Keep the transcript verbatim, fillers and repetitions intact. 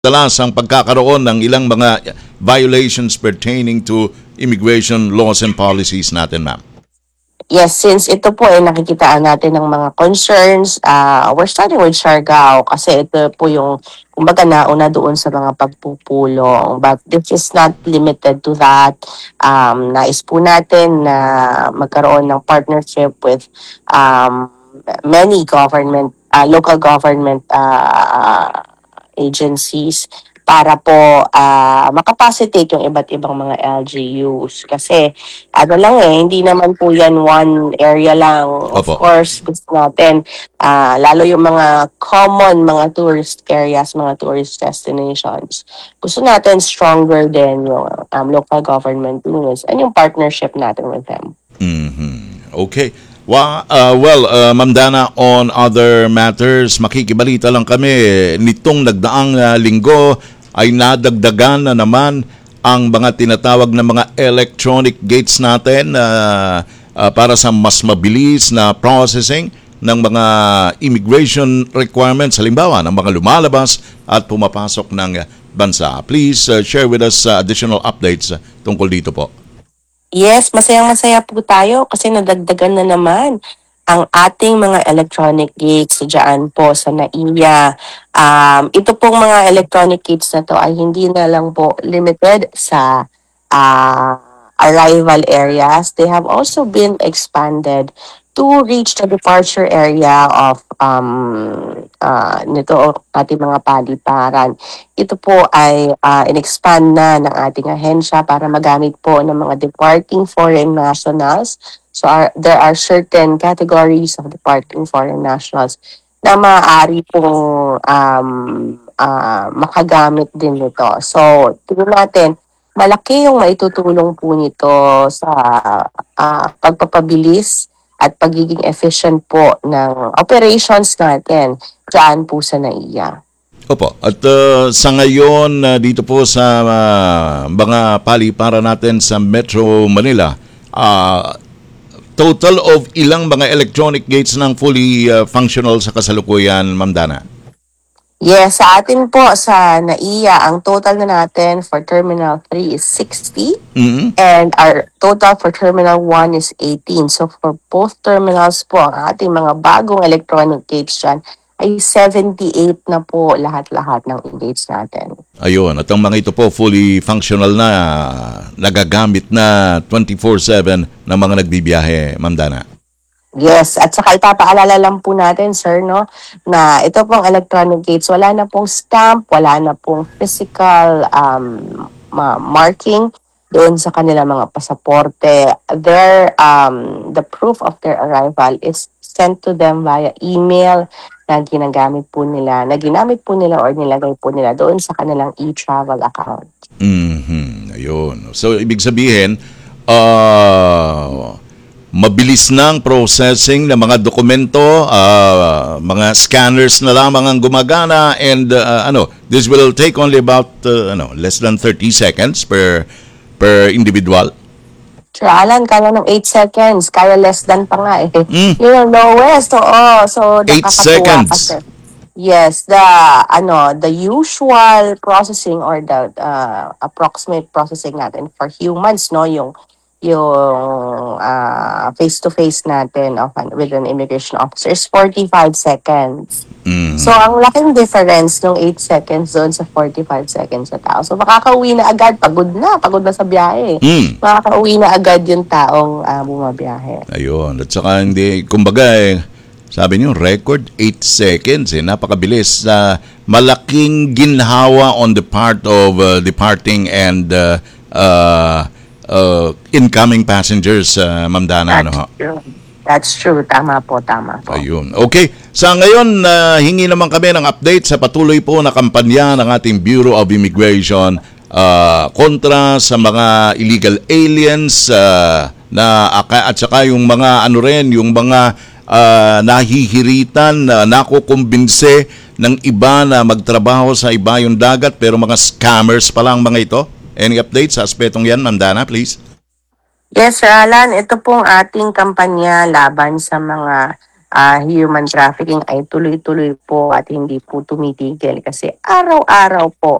dalas ang pagkakaroon ng ilang mga violations pertaining to immigration laws and policies natin, ma'am. Yes, since ito po ay nakikitaan natin ng mga concerns, uh, we're starting with Siargao kasi ito po yung kumbaga nauna doon sa mga pagpupulong. But this is not limited to that. Um, nais po natin na magkaroon ng partnership with um, many government, uh, local government uh, agencies para po uh, makapacitate yung iba't ibang mga L G Us. Kasi ano lang eh, hindi naman po yan one area lang. Of Opo. course, gusto natin, uh, lalo yung mga common, mga tourist areas, mga tourist destinations. Gusto natin stronger din yung um, local government units and yung partnership natin with them. Mhm. Okay. Wa, uh, well, uh, Ma'am Dana, on other matters, makikibalita lang kami. Nitong nagdaang uh, linggo ay nadagdagan na naman ang mga tinatawag na mga electronic gates natin uh, uh, para sa mas mabilis na processing ng mga immigration requirements, halimbawa ng mga lumalabas at pumapasok ng bansa. Please uh, share with us uh, additional updates uh, tungkol dito po. Yes, masayang-masaya po tayo kasi nadagdagan na naman ang ating mga electronic gates dyan po sa NAIA. Um, ito pong mga electronic gates na to ay hindi na lang po limited sa uh, arrival areas. They have also been expanded to reach the departure area of um, uh, nito ating mga paliparan. Ito po ay uh, in-expand na ng ating ahensya para magamit po ng mga departing foreign nationals. So are, there are certain categories of departing foreign nationals na maaari pong um, uh, makagamit din nito. So tingnan natin, malaki yung maitutulong po nito sa uh, pagpapabilis at pagiging efficient po ng operations natin dyan po sa NAIA. Opo. At uh, sa ngayon, uh, dito po sa uh, mga paliparan natin sa Metro Manila, uh, total of ilang mga electronic gates ng fully uh, functional sa kasalukuyan, Ma'am Dana? Yes, sa atin po sa NAIA, ang total na natin for Terminal three is sixty Mhm. and our total for Terminal one is eighteen. So for both terminals po, ang ating mga bagong electronic gates dyan ay seventy-eight na po lahat-lahat ng gates natin. Ayun. At ang mga ito po fully functional na, nagagamit na twenty-four seven ng mga nagbibiyahe, Ma'am Dana. Yes, at saka ipapaalala lang po natin, sir, no, na ito pong electronic gates, wala na pong stamp, wala na pong physical um, ma- marking doon sa kanilang mga pasaporte. Their, um, the proof of their arrival is sent to them via email na ginagamit po nila, na ginamit po nila or nilagay po nila doon sa kanilang e-travel account. Mhm. Ayun. So, ibig sabihin, uh, mabilis ng processing ng mga dokumento, uh, mga scanners na lamang ang gumagana, and uh, ano, this will take only about uh, ano, less than thirty seconds per per individual. Sir Alan, kaya ng eight seconds, kaya less than pa nga eh. Mm. Yun ang lowest, oo. So, eight nakakatuwa seconds. kasi. Yes, the ano, the usual processing or the uh, approximate processing natin for humans, no, yung yung uh, face-to-face natin of an, with an immigration officer is forty-five seconds. Mm. So, ang laking difference ng eight seconds doon sa forty-five seconds sa tao. So, makakauwi na agad, pagod na, pagod na sa biyahe. Mm. Makakauwi na agad yung taong uh, bumabiyahe. Ayun. At saka hindi, kumbaga eh, sabi niyo, record eight seconds. Eh, napakabilis. Uh, malaking ginhawa on the part of uh, departing and uh, uh, uh, incoming passengers, uh, Ma'am Dana. Ano, ho? True. That's true. Tama po, tama po. Ayun. Okay. Sa ngayon, uh, hingi naman kami ng update sa patuloy po na kampanya ng ating Bureau of Immigration uh, kontra sa mga illegal aliens uh, na at saka yung mga ano rin, yung mga uh, nahihiritan, uh, nakukumbinse ng iba na magtrabaho sa iba yung dagat pero mga scammers pa lang mga ito. Any updates sa aspetong yan, Ma'am Dana, please? Yes, Sir Alan, ito pong ating kampanya laban sa mga ah, human trafficking ay tuloy-tuloy po at hindi po tumitigil kasi araw-araw po